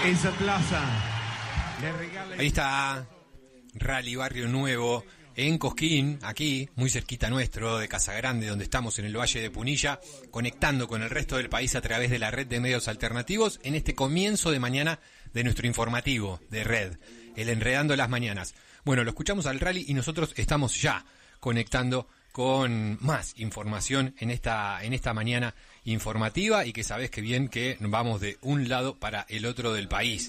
Esa plaza. Ahí está Rally Barrio Nuevo en Cosquín, aquí, muy cerquita nuestro, de Casa Grande, donde estamos en el Valle de Punilla, conectando con el resto del país a través de la red de medios alternativos en este comienzo de mañana de nuestro informativo de red, el Enredando las Mañanas. Bueno, lo escuchamos al Rally y nosotros estamos ya conectando con más información en esta mañana informativa y que sabés que bien que vamos de un lado para el otro del país.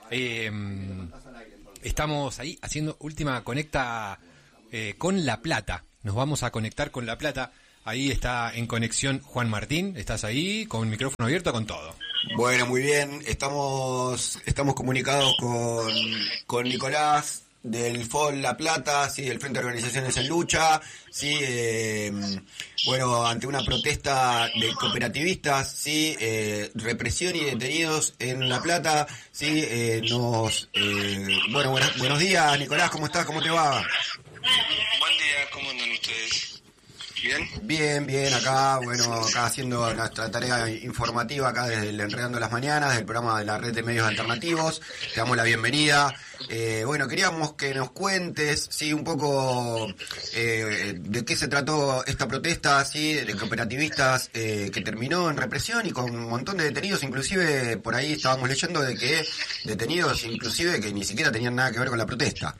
Estamos ahí haciendo última conecta con La Plata. Nos vamos a conectar con La Plata. Ahí está en conexión Juan Martín. ¿Estás ahí con micrófono abierto, con todo? Bueno, muy bien. Estamos comunicados con Nicolás del FOL La Plata, sí, del Frente de Organizaciones en Lucha, sí, bueno, ante una protesta de cooperativistas, sí, represión y detenidos en La Plata, sí, bueno, buenos días, Nicolás, ¿cómo estás? ¿Cómo te va? Buen día, ¿cómo andan ustedes? ¿Bien? Bien, acá haciendo nuestra tarea informativa acá desde el Enredando las Mañanas, del programa de la red de medios alternativos. Te damos la bienvenida. Bueno, queríamos que nos cuentes, sí, un poco de qué se trató esta protesta, sí, de cooperativistas que terminó en represión y con un montón de detenidos, inclusive por ahí estábamos leyendo de que detenidos inclusive que ni siquiera tenían nada que ver con la protesta.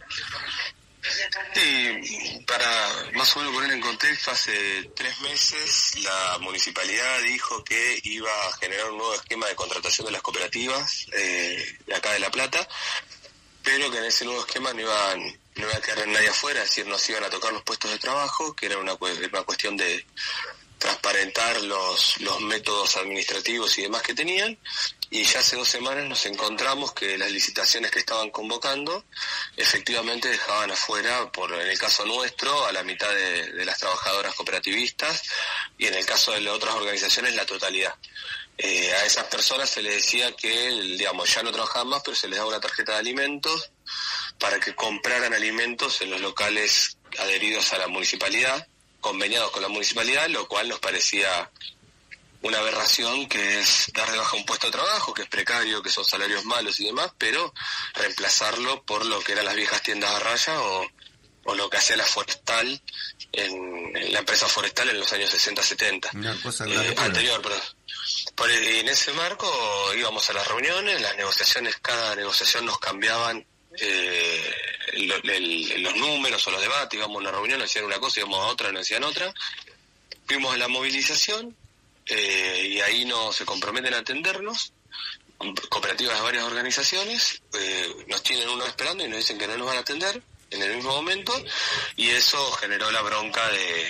Sí, para más o menos poner en contexto, hace 3 meses la municipalidad dijo que iba a generar un nuevo esquema de contratación de las cooperativas de acá de La Plata, pero que en ese nuevo esquema no iba a quedar nadie afuera, es decir, no se iban a tocar los puestos de trabajo, que era una cuestión de transparentar los métodos administrativos y demás que tenían, y ya hace 2 semanas nos encontramos que las licitaciones que estaban convocando efectivamente dejaban afuera, en el caso nuestro, a la mitad de las trabajadoras cooperativistas, y en el caso de las otras organizaciones la totalidad. A esas personas se les decía que, digamos, ya no trabajaban más, pero se les daba una tarjeta de alimentos para que compraran alimentos en los locales adheridos a la municipalidad, conveniados con la municipalidad, lo cual nos parecía una aberración, que es dar de baja un puesto de trabajo, que es precario, que son salarios malos y demás, pero reemplazarlo por lo que eran las viejas tiendas a raya o lo que hacía la forestal, en la empresa forestal en los años 60-70. Una cosa anterior, perdón. En ese marco íbamos a las reuniones, las negociaciones, cada negociación nos cambiaban los números o los debates, íbamos a una reunión, nos decían una cosa, íbamos a otra, nos decían otra. Fuimos a la movilización y ahí se comprometen a atendernos, cooperativas de varias organizaciones, nos tienen uno esperando y nos dicen que no nos van a atender en el mismo momento, y eso generó la bronca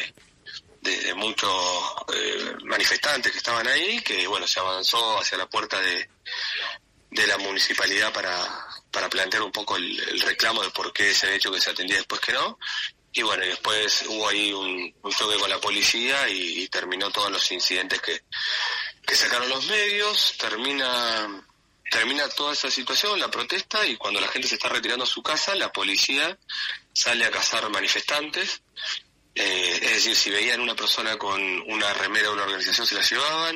de muchos manifestantes que estaban ahí, que bueno, se avanzó hacia la puerta de la municipalidad para plantear un poco el reclamo de por qué se había hecho que se atendía después que no, y bueno, y después hubo ahí un choque con la policía y terminó todos los incidentes que sacaron los medios. Termina toda esa situación, la protesta, y cuando la gente se está retirando a su casa, la policía sale a cazar manifestantes. Es decir, si veían una persona con una remera de una organización se la llevaban,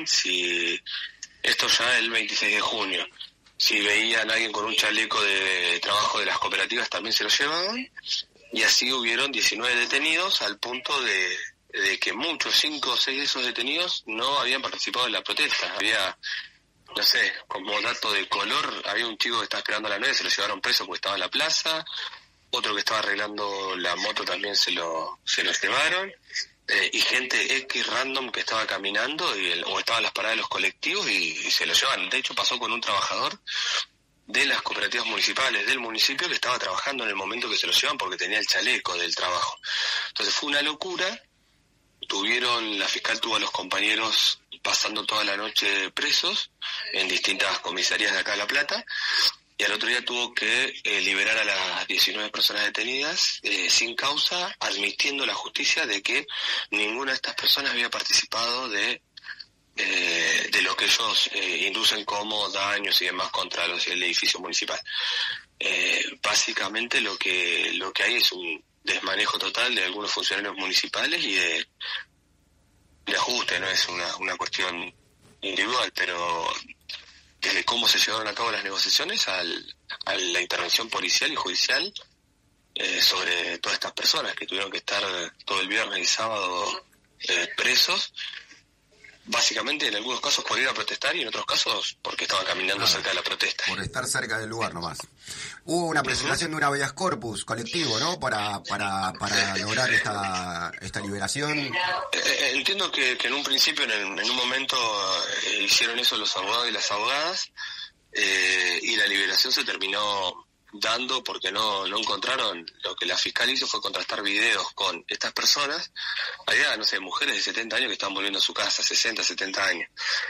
esto ya el 26 de junio. Si veían a alguien con un chaleco de trabajo de las cooperativas también se lo llevaban, y así hubieron 19 detenidos, al punto de que muchos, 5 o 6 de esos detenidos no habían participado en la protesta. Había, no sé, como dato de color, había un chico que estaba esperando a la 9, se lo llevaron preso porque estaba en la plaza, otro que estaba arreglando la moto también se lo llevaron, y gente X random que estaba caminando o estaba en las paradas de los colectivos y se lo llevan. De hecho pasó con un trabajador de las cooperativas municipales del municipio que estaba trabajando en el momento que se lo llevan porque tenía el chaleco del trabajo. Entonces fue una locura. La fiscal tuvo a los compañeros pasando toda la noche presos en distintas comisarías de acá de La Plata, y al otro día tuvo que liberar a las 19 personas detenidas sin causa, admitiendo la justicia de que ninguna de estas personas había participado de lo que ellos inducen como daños y demás contra el edificio municipal. Básicamente lo que hay es un desmanejo total de algunos funcionarios municipales y de ajuste, no es una cuestión individual, pero desde cómo se llevaron a cabo las negociaciones a la intervención policial y judicial sobre todas estas personas que tuvieron que estar todo el viernes y sábado presos, básicamente en algunos casos por ir a protestar y en otros casos porque estaban caminando cerca de la protesta. Por estar cerca del lugar nomás. Hubo una presentación de un habeas corpus colectivo, ¿no? Para lograr esta liberación. Entiendo que en un principio, en un momento, hicieron eso los abogados y las abogadas, y la liberación se terminó dando porque no encontraron. Lo que la fiscal hizo fue contrastar videos con estas personas. Había, no sé, mujeres de 70 años que estaban volviendo a su casa, 60, 70 años,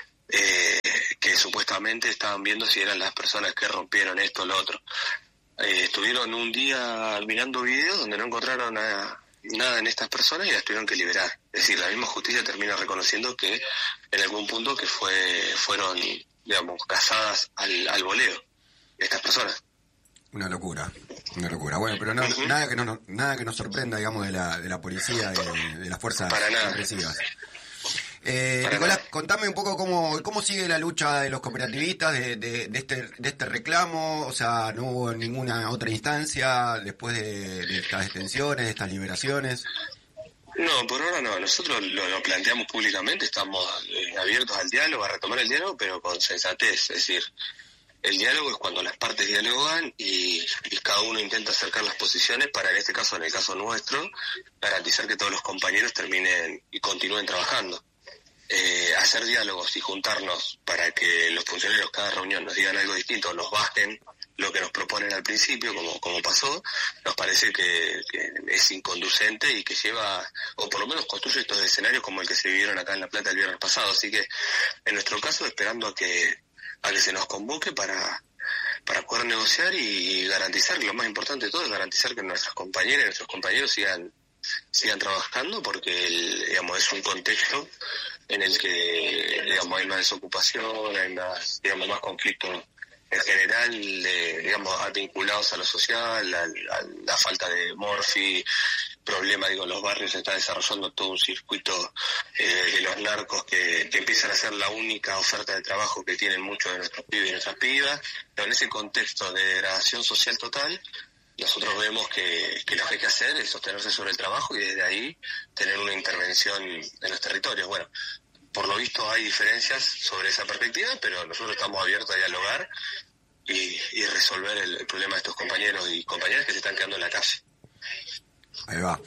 que supuestamente estaban viendo si eran las personas que rompieron esto o lo otro. Estuvieron un día mirando videos donde no encontraron nada en estas personas y las tuvieron que liberar. Es decir, la misma justicia termina reconociendo que en algún punto que fueron, digamos, cazadas al voleo estas personas. Una locura. Bueno, pero nada que nos sorprenda, digamos, de la policía, de las fuerzas represivas. Nicolás, contame un poco cómo sigue la lucha de los cooperativistas de este reclamo. O sea, no hubo ninguna otra instancia después de estas detenciones, de estas liberaciones. No, por ahora no. Nosotros lo planteamos públicamente, estamos abiertos al diálogo, a retomar el diálogo, pero con sensatez. Es decir, el diálogo es cuando las partes dialogan y cada uno intenta acercar las posiciones para, en el caso nuestro, garantizar que todos los compañeros terminen y continúen trabajando. Hacer diálogos y juntarnos para que los funcionarios cada reunión nos digan algo distinto, nos bajen lo que nos proponen al principio, como pasó, nos parece que es inconducente y que lleva, o por lo menos construye estos escenarios como el que se vivieron acá en La Plata el viernes pasado. Así que, en nuestro caso, esperando a que se nos convoque para poder negociar y garantizar, lo más importante de todo es garantizar que nuestras compañeras y nuestros compañeros sigan trabajando, porque digamos, es un contexto en el que, digamos, hay más desocupación, hay más conflictos en general, digamos, vinculados a lo social, a la falta de morfi, problema, en los barrios se está desarrollando todo un circuito de los narcos que empiezan a ser la única oferta de trabajo que tienen muchos de nuestros pibes y nuestras pibas. Pero en ese contexto de degradación social total, nosotros vemos que lo que hay que hacer es sostenerse sobre el trabajo y desde ahí tener una intervención en los territorios. Bueno, por lo visto hay diferencias sobre esa perspectiva, pero nosotros estamos abiertos a dialogar y resolver el problema de estos compañeros y compañeras que se están quedando en la calle. Ahí va.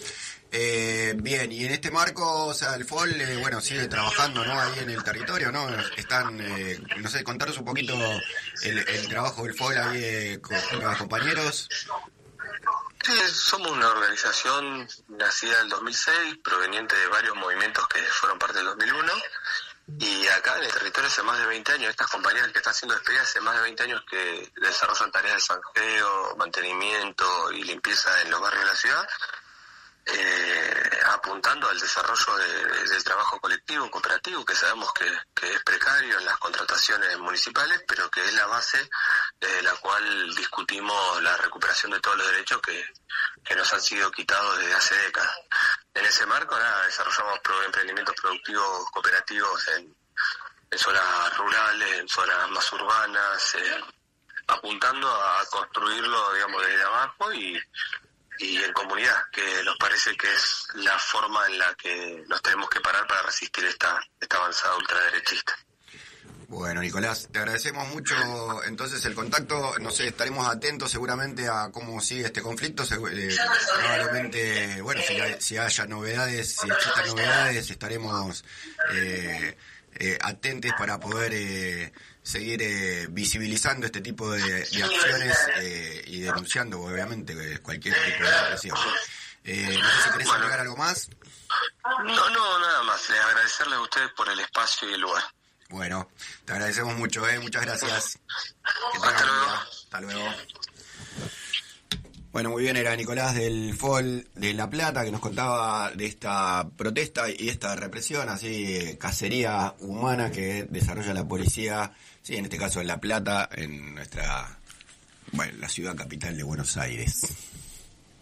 Bien, y en este marco, o sea, el FOL, sigue trabajando, ¿no? Ahí en el territorio, ¿no? Están, no sé, contaros un poquito el trabajo del FOL ahí con los compañeros. Sí, somos una organización nacida en el 2006, proveniente de varios movimientos que fueron parte del 2001, y acá en el territorio hace más de 20 años, estas compañeras que están siendo despedidas hace más de 20 años que desarrollan tareas de zanjeo, mantenimiento y limpieza en los barrios de la ciudad, apuntando al desarrollo del trabajo colectivo, cooperativo, que sabemos que es precario en las contrataciones municipales, pero que es la base de la cual discutimos la recuperación de todos los derechos que nos han sido quitados desde hace décadas. En ese marco, desarrollamos emprendimientos productivos cooperativos en zonas rurales, en zonas más urbanas, apuntando a construirlo, digamos, desde abajo y en comunidad, que nos parece que es la forma en la que nos tenemos que parar para resistir esta avanzada ultraderechista. Bueno, Nicolás, te agradecemos mucho entonces el contacto. No sé, estaremos atentos seguramente a cómo sigue este conflicto. Probablemente, si haya novedades, si existan novedades, estaremos atentos para poder seguir visibilizando este tipo de acciones y denunciando, obviamente, cualquier tipo de represión. No sé si querés agregar algo más. No, nada más. Agradecerles a ustedes por el espacio y el lugar. Bueno, te agradecemos mucho, muchas gracias. Hasta luego. Bueno, muy bien, era Nicolás del FOL de La Plata que nos contaba de esta protesta y esta represión, así, cacería humana que desarrolla la policía, sí, en este caso en La Plata, en la ciudad capital de Buenos Aires.